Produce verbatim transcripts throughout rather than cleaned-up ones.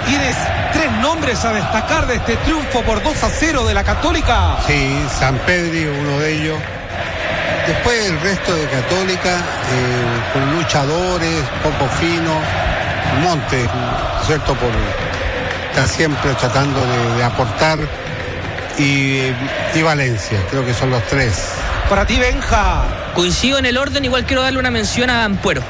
tienes tres nombres a destacar de este triunfo por dos a cero de la Católica. Sí, Sampedri, uno de ellos. Después el resto de Católica, eh, con luchadores, poco fino, Montes, ¿cierto? Por estar siempre tratando de, de aportar, y, y Valencia, creo que son los tres. Para ti, Benja. Coincido en el orden, igual quiero darle una mención a Ampuero.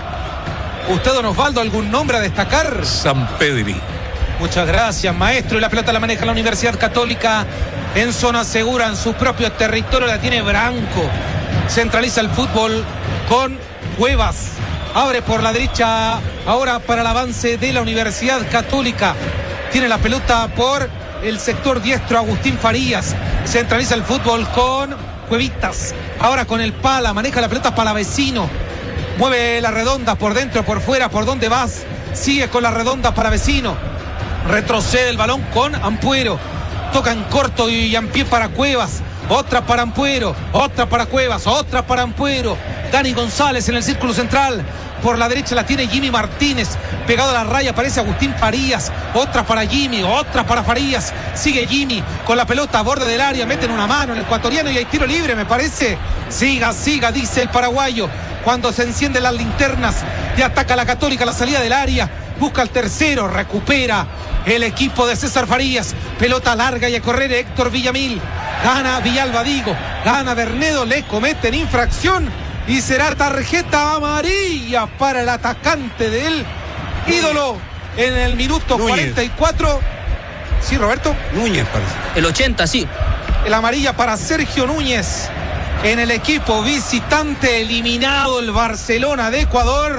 ¿Usted, don Osvaldo, algún nombre a destacar? Sampedri. Muchas gracias, maestro. Y la pelota la maneja la Universidad Católica en zona segura, en sus propios territorios. La tiene Branco. Centraliza el fútbol con Cuevas. Abre por la derecha ahora para el avance de la Universidad Católica. Tiene la pelota por el sector diestro Agustín Farías. Centraliza el fútbol con Cuevitas. Ahora con el Pala. Maneja la pelota Palavecino. Mueve la redonda por dentro, por fuera. ¿Por dónde vas? Sigue con la redonda Palavecino. Retrocede el balón con Ampuero. Toca en corto y en pie para Cuevas. Otra para Ampuero. Otra para Cuevas. Otra para Ampuero. Dani González en el círculo central. Por la derecha la tiene Jimmy Martínez. Pegado a la raya aparece Agustín Farías. Otra para Jimmy. Otra para Farías. Sigue Jimmy con la pelota a borde del área. Meten una mano el ecuatoriano y hay tiro libre, me parece. Siga, siga, dice el paraguayo. Cuando se encienden las linternas y ataca la Católica a la salida del área. Busca el tercero. Recupera el equipo de César Farías. Pelota larga y a correr Héctor Villamil. Gana Villalba, digo. Gana Bernedo. Le cometen infracción. Y será tarjeta amarilla para el atacante del ídolo en el minuto Núñez. cuarenta y cuatro. Sí, Roberto. Núñez parece. El ochenta, sí. El amarilla para Sergio Núñez en el equipo visitante. Eliminado el Barcelona de Ecuador.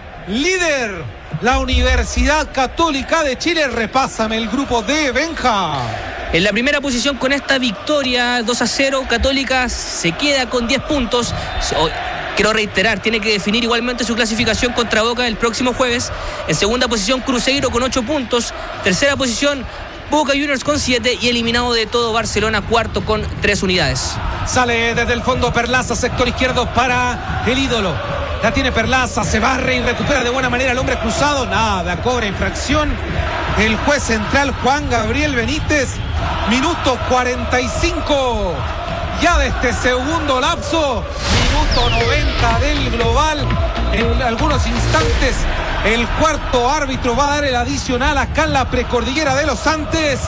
Líder la Universidad Católica de Chile. Repásame el grupo de Benja. En la primera posición con esta victoria dos a cero, Católica se queda con diez puntos. Quiero reiterar, tiene que definir igualmente su clasificación contra Boca el próximo jueves. En segunda posición, Cruzeiro con ocho puntos. Tercera posición, Boca Juniors con siete. Y eliminado de todo, Barcelona, cuarto con tres unidades. Sale desde el fondo Perlaza, sector izquierdo para el ídolo. La tiene Perlaza, se barre y recupera de buena manera el hombre cruzado. Nada, cobra infracción el juez central Juan Gabriel Benítez. Minuto cuarenta y cinco ya de este segundo lapso. Minuto noventa del global. En algunos instantes el cuarto árbitro va a dar el adicional acá en la precordillera de los Andes.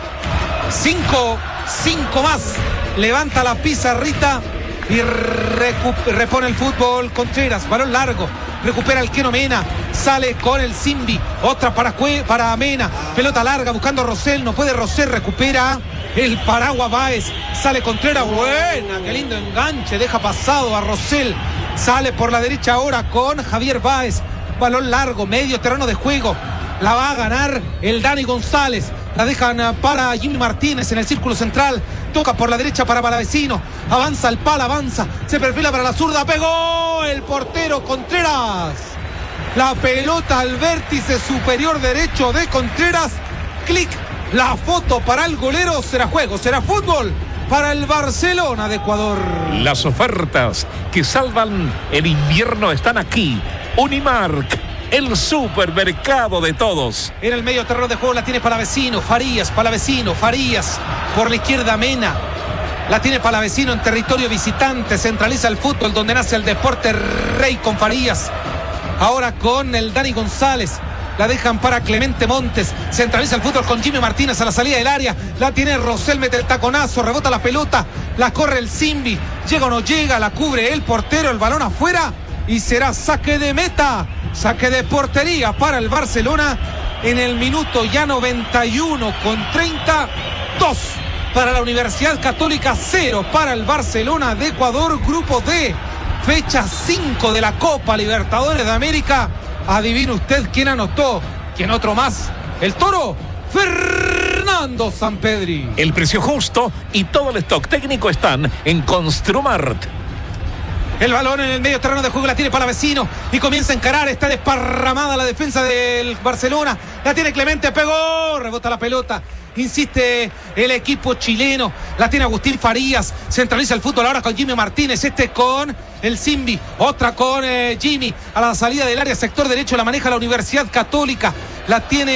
Cinco, cinco más. Levanta la pizarrita y recu- repone el fútbol Contreras. Balón largo. Recupera el Keno Mena. Sale con el Simbi. Otra para, Cue- para Mena. Pelota larga buscando a Rosell. No puede Rosell. Recupera el Paraguas Báez. Sale Contreras. Buena. Qué lindo enganche. Deja pasado a Rosell. Sale por la derecha ahora con Javier Báez. Balón largo. Medio terreno de juego. La va a ganar el Dani González. La dejan para Jimmy Martínez en el círculo central. Toca por la derecha para Palavecino. Avanza el Pala, avanza. Se perfila para la zurda. Pegó el portero Contreras. La pelota al vértice superior derecho de Contreras. Clic. La foto para el golero. Será juego, será fútbol para el Barcelona de Ecuador. Las ofertas que salvan el invierno están aquí. Unimark, el supermercado de todos. En el medio terreno de juego la tiene Palavecino, Farías, Palavecino, Farías. Por la izquierda Mena. La tiene Palavecino en territorio visitante. Centraliza el fútbol donde nace el deporte rey con Farías. Ahora con el Dani González. La dejan para Clemente Montes. Centraliza el fútbol con Jimmy Martínez a la salida del área. La tiene Rosell, mete el taconazo. Rebota la pelota. La corre el Simbi. Llega o no llega. La cubre el portero. El balón afuera. Y será saque de meta. Saque de portería para el Barcelona. En el minuto ya noventa y uno con treinta. dos para la Universidad Católica. cero para el Barcelona de Ecuador. Grupo D. Fecha cinco de la Copa Libertadores de América. Adivine usted quién anotó. ¿Quién otro más? El Toro. Fernando Sampedri. El precio justo y todo el stock técnico están en Construmart. El balón en el medio terreno de juego la tiene Palavecino y comienza a encarar. Está desparramada la defensa del Barcelona. La tiene Clemente, pegó, rebota la pelota. Insiste el equipo chileno. La tiene Agustín Farías. Centraliza el fútbol ahora con Jimmy Martínez. Este con el Simbi. Otra con eh, Jimmy. A la salida del área, sector derecho, la maneja la Universidad Católica. La tiene